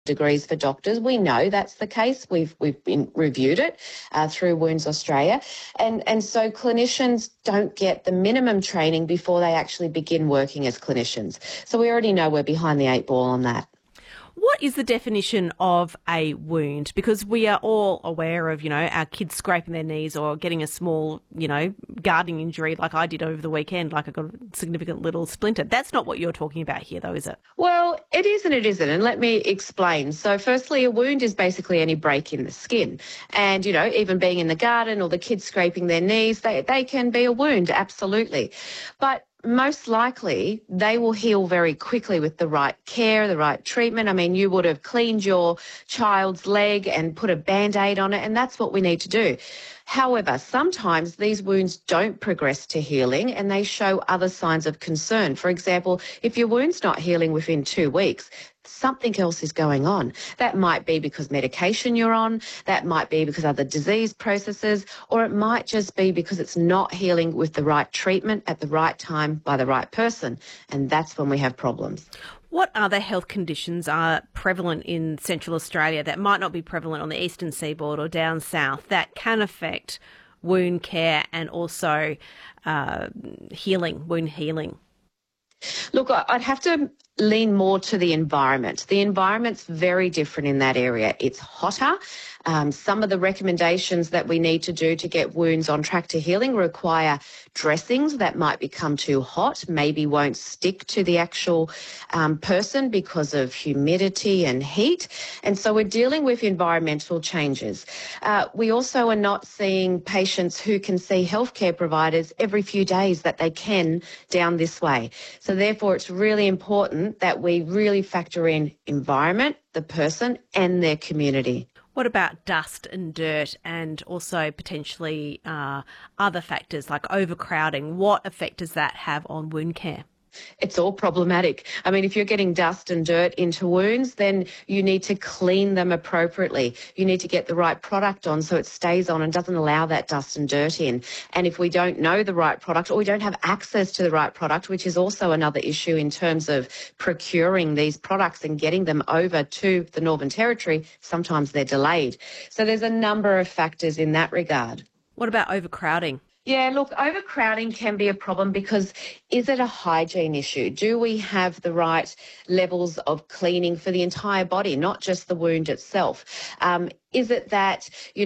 degrees for doctors. We know that's the case. We've been reviewed it through Wounds Australia. And so clinicians don't get the minimum training before they actually begin working as clinicians. So we already know we're behind the 8 ball on that. What is the definition of a wound? Because we are all aware of, our kids scraping their knees or getting a small, gardening injury like I did over the weekend, like I got a significant little splinter. That's not what you're talking about here, though, is it? Well, it is and it isn't. And let me explain. So firstly, a wound is basically any break in the skin. And, even being in the garden or the kids scraping their knees, they can be a wound, absolutely. But most likely, they will heal very quickly with the right care, the right treatment. I mean, you would have cleaned your child's leg and put a Band-Aid on it, and that's what we need to do. However, sometimes these wounds don't progress to healing and they show other signs of concern. For example, if your wound's not healing within 2 weeks, something else is going on. That might be because medication you're on, that might be because other disease processes, or it might just be because it's not healing with the right treatment at the right time by the right person. And that's when we have problems. What other health conditions are prevalent in Central Australia that might not be prevalent on the eastern seaboard or down south that can affect wound care and also healing, wound healing? Look, I'd have to lean more to the environment. The environment's very different in that area. It's hotter. Some of the recommendations that we need to do to get wounds on track to healing require dressings that might become too hot, maybe won't stick to the actual person because of humidity and heat. And so we're dealing with environmental changes. We also are not seeing patients who can see healthcare providers every few days that they can down this way. So therefore, it's really important that we really factor in environment, the person and their community. What about dust and dirt and also potentially other factors like overcrowding? What effect does that have on wound care? It's all problematic. I mean, if you're getting dust and dirt into wounds, then you need to clean them appropriately. You need to get the right product on so it stays on and doesn't allow that dust and dirt in. And if we don't know the right product or we don't have access to the right product, which is also another issue in terms of procuring these products and getting them over to the Northern Territory, sometimes they're delayed. So there's a number of factors in that regard. What about overcrowding? Yeah, look, overcrowding can be a problem because is it a hygiene issue? Do we have the right levels of cleaning for the entire body, not just the wound itself? Is it that,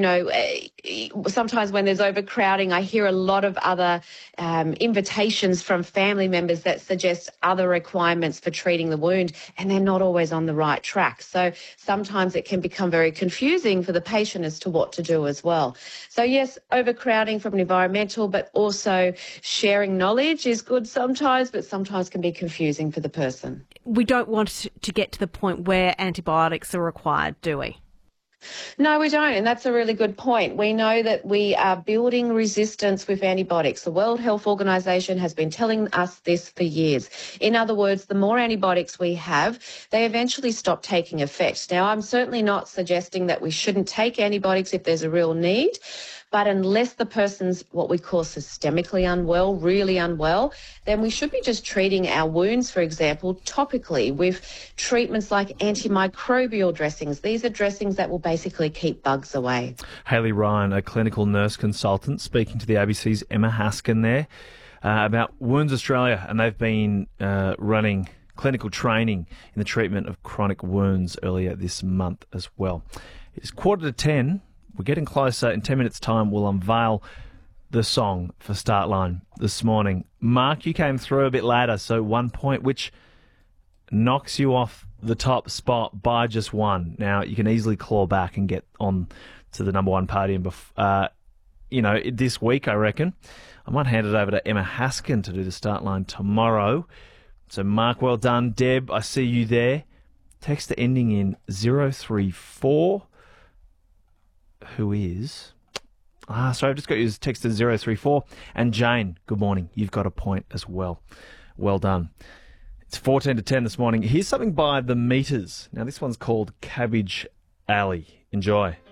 sometimes when there's overcrowding, I hear a lot of other invitations from family members that suggest other requirements for treating the wound, and they're not always on the right track. So sometimes it can become very confusing for the patient as to what to do as well. So yes, overcrowding from an environmental, but also sharing knowledge is good sometimes, but sometimes can be confusing for the person. We don't want to get to the point where antibiotics are required, do we? No, we don't, and that's a really good point. We know that we are building resistance with antibiotics. The World Health Organization has been telling us this for years. In other words, the more antibiotics we have, they eventually stop taking effect. Now, I'm certainly not suggesting that we shouldn't take antibiotics if there's a real need, but unless the person's what we call systemically unwell, really unwell, then we should be just treating our wounds, for example, topically with treatments like antimicrobial dressings. These are dressings that will basically keep bugs away. Hayley Ryan, a clinical nurse consultant, speaking to the ABC's Emma Haskin there about Wounds Australia, and they've been running clinical training in the treatment of chronic wounds earlier this month as well. It's 9:45. We're getting closer. In 10 minutes' time, we'll unveil the song for Startline this morning. Mark, you came through a bit later, so 1 point, which knocks you off the top spot by just one. Now, you can easily claw back and get on to the number one podium, this week, I reckon. I might hand it over to Emma Haskin to do the Startline tomorrow. So, Mark, well done. Deb, I see you there. Text ending in 034. Who is... sorry, I've just got you as text to 034. And Jane, good morning. You've got a point as well. Well done. It's 14-10 this morning. Here's something by The Meters. Now, this one's called Cabbage Alley. Enjoy.